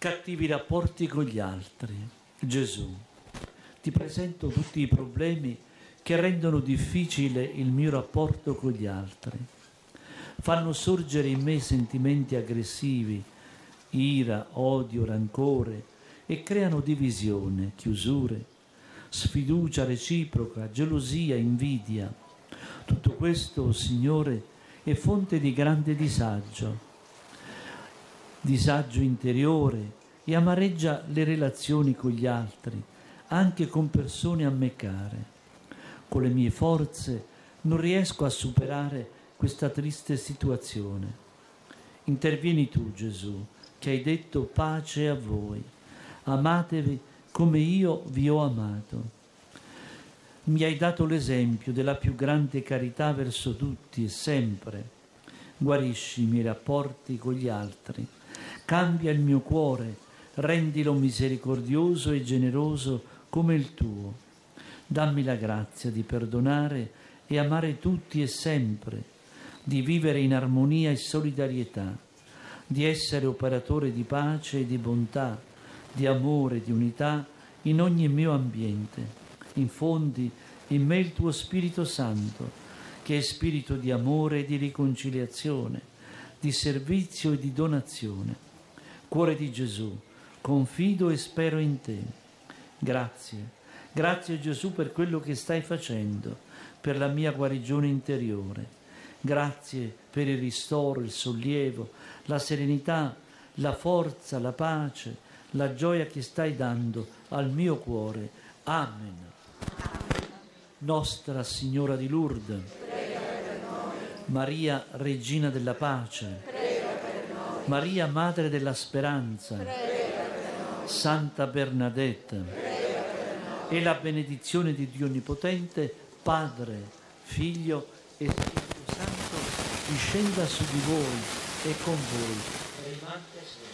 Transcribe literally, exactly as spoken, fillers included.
cattivi rapporti con gli altri. Gesù, ti presento tutti i problemi che rendono difficile il mio rapporto con gli altri. Fanno sorgere in me sentimenti aggressivi, ira, odio, rancore e creano divisione, chiusure, sfiducia reciproca, gelosia, invidia. Tutto questo, Signore, è fonte di grande disagio, disagio interiore e amareggia le relazioni con gli altri, anche con persone a me care. Con le mie forze non riesco a superare questa triste situazione. Intervieni tu, Gesù, che hai detto pace a voi. Amatevi come io vi ho amato. Mi hai dato l'esempio della più grande carità verso tutti e sempre. Guarisci i miei rapporti con gli altri. Cambia il mio cuore, rendilo misericordioso e generoso come il tuo. Dammi la grazia di perdonare e amare tutti e sempre, di vivere in armonia e solidarietà, di essere operatore di pace e di bontà, di amore e di unità in ogni mio ambiente. Infondi in me il tuo Spirito Santo, che è spirito di amore e di riconciliazione, di servizio e di donazione. Cuore di Gesù, confido e spero in te. Grazie, grazie Gesù per quello che stai facendo, per la mia guarigione interiore. Grazie per il ristoro, il sollievo, la serenità, la forza, la pace, la gioia che stai dando al mio cuore. Amen. Nostra Signora di Lourdes, prega per noi. Maria, Regina della Pace, Prega per noi. Maria, Madre della Speranza, Prega per noi. Santa Bernadette, Prega per noi. e la benedizione di Dio Onnipotente, Padre, Figlio e Spirito Santo, discenda su di voi e con voi. Rimane sempre.